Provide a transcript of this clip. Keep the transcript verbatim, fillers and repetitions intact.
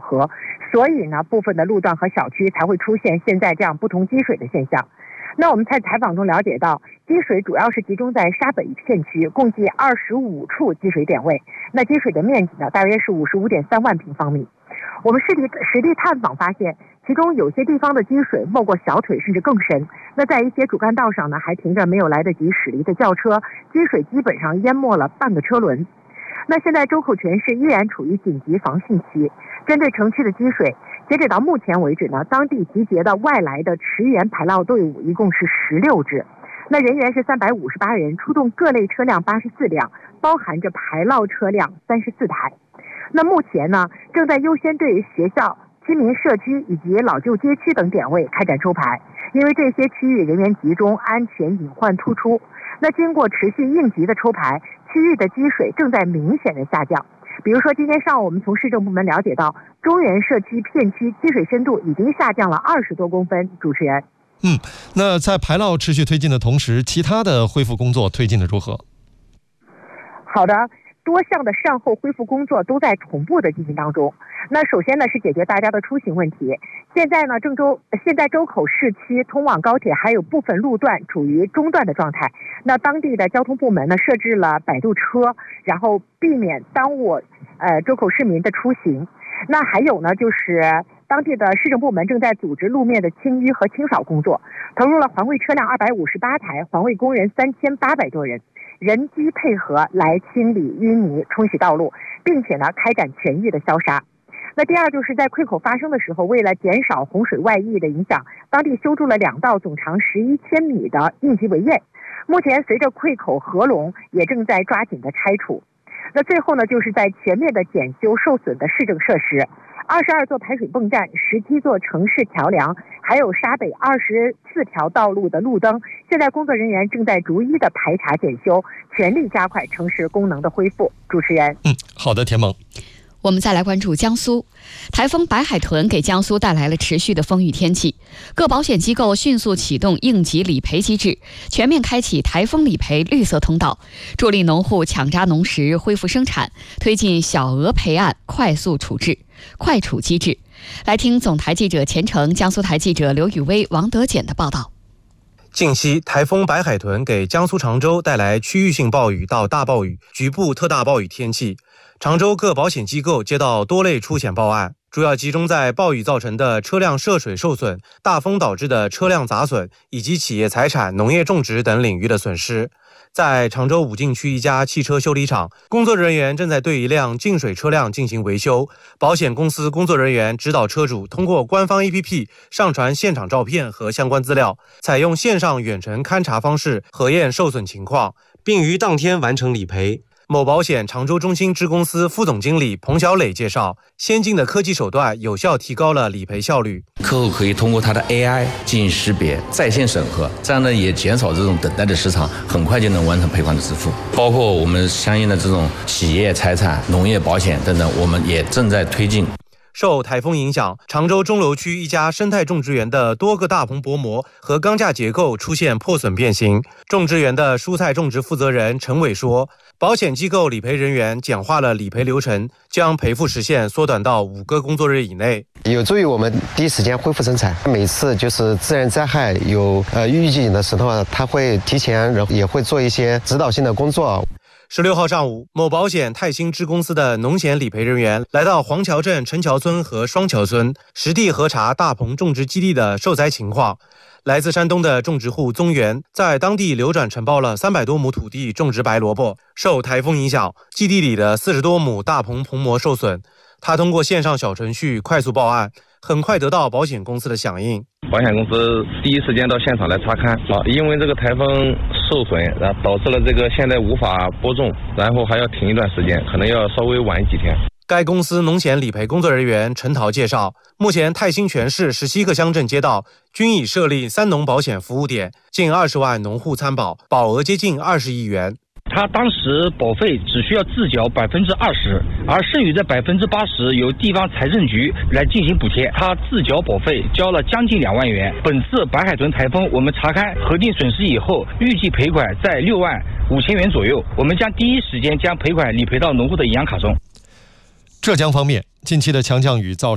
合，所以呢，部分的路段和小区才会出现现在这样不同积水的现象。那我们在采访中了解到，积水主要是集中在沙北片区，共计二十五处积水点位。那积水的面积呢，大约是五十五点三万平方米。我们实地实地探访发现，其中有些地方的积水没过小腿，甚至更深。那在一些主干道上呢，还停着没有来得及驶离的轿车，积水基本上淹没了半个车轮。那现在周口全市依然处于紧急防汛期，针对城区的积水，截止到目前为止呢，当地集结的外来的驰援排涝队伍一共是十六支，那人员是三百五十八人，出动各类车辆八十四辆，包含着排涝车辆三十四台。那目前呢，正在优先对学校、居民社区以及老旧街区等点位开展抽排，因为这些区域人员集中，安全隐患突出。那经过持续应急的抽排，区域的积水正在明显的下降。比如说今天上午我们从市政部门了解到，中原社区片区积水深度已经下降了二十多公分。主持人， 嗯，那在排涝持续推进的同时，其他的恢复工作推进的如何？ 好的，多项的善后恢复工作都在同步的进行当中。那首先呢是解决大家的出行问题。现在呢，郑州现在周口市区通往高铁还有部分路段处于中断的状态。那当地的交通部门呢设置了摆渡车，然后避免耽误呃周口市民的出行。那还有呢，就是当地的市政部门正在组织路面的清淤和清扫工作，投入了环卫车辆二百五十八台，环卫工人三千八百多人，人机配合来清理淤泥、冲洗道路，并且呢开展全域的消杀。那第二就是在溃口发生的时候，为了减少洪水外溢的影响，当地修筑了两道总长十一千米的应急围堰。目前随着溃口合拢，也正在抓紧的拆除。那最后呢，就是在全面的检修受损的市政设施，二十二座排水泵站、十七座城市桥梁，还有沙北二十四条道路的路灯，现在工作人员正在逐一的排查检修，全力加快城市功能的恢复。主持人， 嗯，好的，田萌。 我们再来关注江苏，台风白海豚给江苏带来了持续的风雨天气，各保险机构迅速启动应急理赔机制，全面开启台风理赔绿色通道，助力农户抢扎农时恢复生产，推进小额赔案快速处置、快处机制。来听总台记者钱成、江苏台记者刘雨薇、王德简的报道。 近期，台风白海豚给江苏常州带来区域性暴雨到大暴雨、局部特大暴雨天气。常州各保险机构接到多类出险报案，主要集中在暴雨造成的车辆涉水受损、大风导致的车辆砸损以及企业财产、农业种植等领域的损失。在常州武进区一家汽车修理厂，工作人员正在对一辆进水车辆进行维修，保险公司工作人员指导车主通过官方 A P P 上传现场照片和相关资料，采用线上远程勘查方式核验受损情况，并于当天完成理赔。某保险常州中心支公司副总经理彭小磊介绍，先进的科技手段有效提高了理赔效率。 客户可以通过他的 A I 进行识别、在线审核，这样呢也减少这种等待的时长，很快就能完成赔款的支付。包括我们相应的这种企业财产、农业保险等等，我们也正在推进。 受台风影响，常州钟楼区一家生态种植园的多个大棚薄膜和钢架结构出现破损变形。种植园的蔬菜种植负责人陈伟说，保险机构理赔人员简化了理赔流程，将赔付时限缩短到五个工作日以内， 有助于我们第一时间恢复生产。每次就是自然灾害有呃预警的时候，他会提前也会做一些指导性的工作。 十六号上午，某保险泰兴支公司的农险理赔人员来到黄桥镇陈桥村和双桥村，实地核查大棚种植基地的受灾情况。来自山东的种植户宗元在当地流转承包了三百多亩土地种植白萝卜，受台风影响，基地里的四十多亩大棚棚膜受损。他通过线上小程序快速报案，很快得到保险公司的响应。 保险公司第一时间到现场来查看啊，因为这个台风受损，然后导致了这个现在无法播种，然后还要停一段时间，可能要稍微晚几天。 该公司农险理赔工作人员陈桃介绍，目前泰兴全市十七个乡镇街道均已设立三农保险服务点，近二十万农户参保，保额接近二十亿元。 他当时保费只需要自缴百分之二十，而剩余的百分之八十由地方财政局来进行补贴。他自缴保费交了将近两万元。本次白海豚台风，我们查看核定损失以后，预计赔款在六万五千元左右。我们将第一时间将赔款理赔到农户的银行卡中。 浙江方面，近期的强降雨造成